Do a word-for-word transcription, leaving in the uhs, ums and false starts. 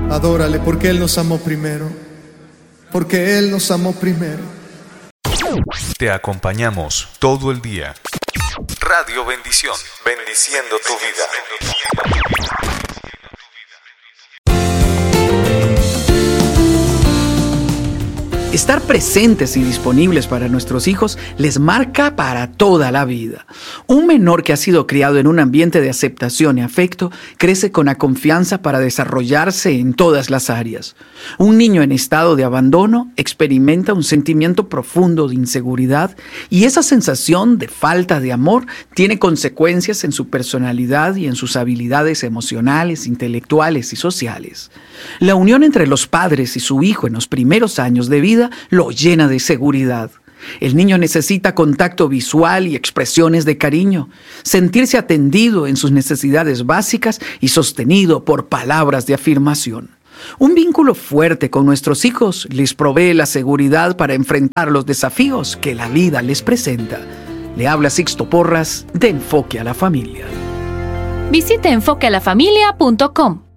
Adórale porque Él nos amó primero. Porque Él nos amó primero. Te acompañamos todo el día. Radio Bendición, bendiciendo tu vida. Estar presentes y disponibles para nuestros hijos les marca para toda la vida. Un menor que ha sido criado en un ambiente de aceptación y afecto crece con la confianza para desarrollarse en todas las áreas. Un niño en estado de abandono experimenta un sentimiento profundo de inseguridad y esa sensación de falta de amor tiene consecuencias en su personalidad y en sus habilidades emocionales, intelectuales y sociales. La unión entre los padres y su hijo en los primeros años de vida lo llena de seguridad. El niño necesita contacto visual y expresiones de cariño, sentirse atendido en sus necesidades básicas y sostenido por palabras de afirmación. Un vínculo fuerte con nuestros hijos les provee la seguridad para enfrentar los desafíos que la vida les presenta. Le habla Sixto Porras de Enfoque a la Familia. Visite enfoque a la familia punto com.